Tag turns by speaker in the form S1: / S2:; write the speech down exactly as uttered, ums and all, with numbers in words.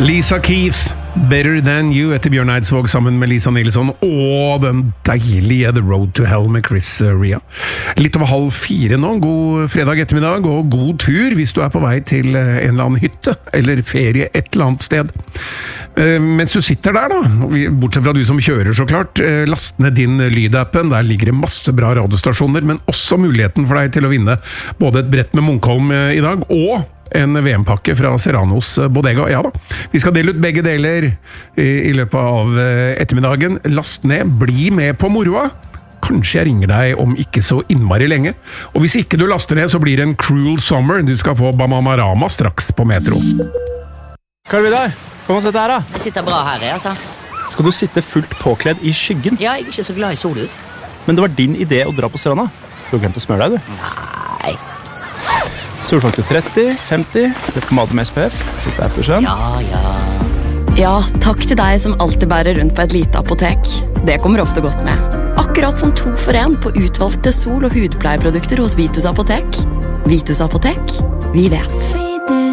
S1: Lisa Keith, Better Than You etter Bjørn Eidsvåg sammen med Lisa Nilsson og den deilige The Road to Hell med Chris Ria. Litt over halv fire nå, god fredag ettermiddag og god tur hvis du er på vei til en eller annen hytte eller ferie et eller annet sted. Mens du sitter der da, bortsett fra du som kjører så klart, last ned din lydappen, der ligger det masse bra radiostasjoner, men også muligheten for deg til å vinne både et brett med Munkholm i dag og en V M-pakke fra Serranos Bodega. Ja da, vi skal dele ut begge deler i, i løpet av ettermiddagen. Last ned, bli med på moroa. Kanskje jeg ringer deg om ikke så innmari lenge. Og hvis ikke du laster ned, så blir det en Cruel Summer. Du skal få Bamamarama straks på Metro.
S2: Hva er det der? Kom og sett her da.
S3: Jeg sitter bra her, altså.
S2: Skal du sitte fullt påkledd i skyggen?
S3: Ja, jeg er ikke så glad i solen.
S2: Men det var din idé å dra på stranda. Du har glemt å smøre deg, du.
S3: Nei.
S2: Solfaktor tretti, femti, pomade med S P F, litt eftersønn.
S3: Ja, ja.
S4: Ja, takk til deg som alltid bærer rundt på et lite apotek. Det kommer ofte godt med. Akkurat som to for en på utvalgte sol- og hudpleieprodukter hos Vitus Apotek. Vitus Apotek, vi vet.